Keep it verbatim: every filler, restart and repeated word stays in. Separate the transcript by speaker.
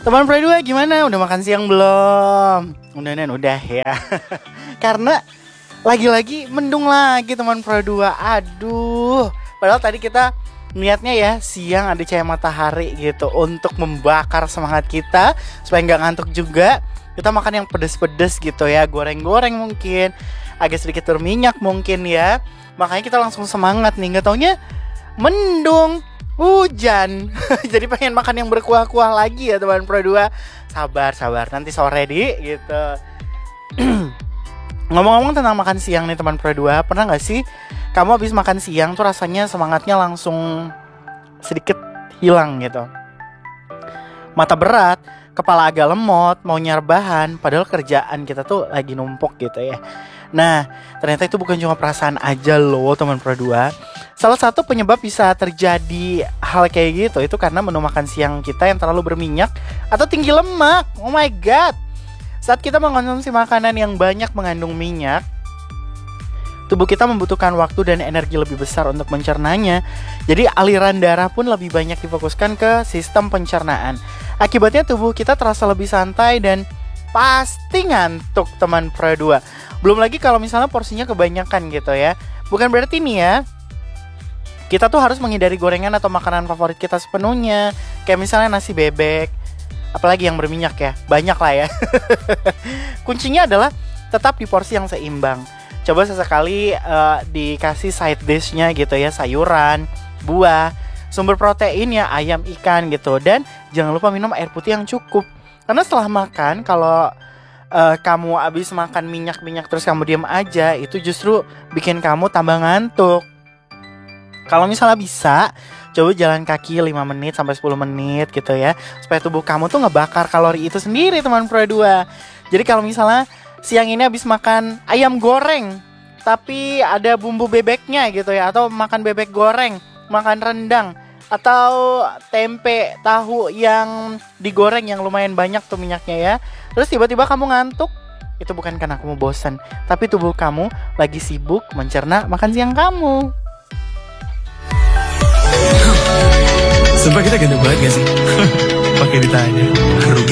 Speaker 1: Teman Pro dua gimana? Udah makan siang belum? Udah, udah ya. Karena lagi-lagi mendung lagi teman Pro dua. Aduh. Padahal tadi kita niatnya ya siang ada cahaya matahari gitu untuk membakar semangat kita supaya nggak ngantuk juga. Kita makan yang pedes-pedes gitu ya, goreng-goreng mungkin, agak sedikit berminyak mungkin ya. Makanya kita langsung semangat nih. Nggak taunya mendung, hujan. Jadi pengen makan yang berkuah-kuah lagi ya teman Pro dua. Sabar, sabar, nanti sore di gitu. Ngomong-ngomong tentang makan siang nih teman Pro dua, pernah gak sih kamu habis makan siang tuh rasanya semangatnya langsung sedikit hilang gitu? Mata berat, kepala agak lemot, mau nyarbahan, padahal kerjaan kita tuh lagi numpuk gitu ya. Nah, ternyata itu bukan cuma perasaan aja loh teman Pro dua. Salah satu penyebab bisa terjadi hal kayak gitu itu karena menu makan siang kita yang terlalu berminyak atau tinggi lemak. Oh my god. Saat kita mengkonsumsi makanan yang banyak mengandung minyak, tubuh kita membutuhkan waktu dan energi lebih besar untuk mencernanya. Jadi aliran darah pun lebih banyak difokuskan ke sistem pencernaan. Akibatnya tubuh kita terasa lebih santai dan pasti ngantuk teman Pro dua. Belum lagi kalau misalnya porsinya kebanyakan gitu ya. Bukan berarti nih ya kita tuh harus menghindari gorengan atau makanan favorit kita sepenuhnya. Kayak misalnya nasi bebek, apalagi yang berminyak ya. Banyak lah ya. Kuncinya adalah tetap di porsi yang seimbang. Coba sesekali uh, dikasih side dish-nya gitu ya, sayuran, buah, sumber protein ya, ayam, ikan gitu. Dan jangan lupa minum air putih yang cukup. Karena setelah makan, kalau uh, kamu habis makan minyak-minyak terus kamu diam aja, itu justru bikin kamu tambah ngantuk. Kalau misalnya bisa, coba jalan kaki lima menit sampai sepuluh menit gitu ya, supaya tubuh kamu tuh ngebakar kalori itu sendiri teman Pro dua. Jadi kalau misalnya siang ini habis makan ayam goreng tapi ada bumbu bebeknya gitu ya, atau makan bebek goreng, makan rendang, atau tempe tahu yang digoreng yang lumayan banyak tuh minyaknya ya, terus tiba-tiba kamu ngantuk, itu bukan karena kamu bosan, tapi tubuh kamu lagi sibuk mencerna makan siang kamu.
Speaker 2: Sumpah kita ganteng banget gak sih? Pakai ditanya. Rugi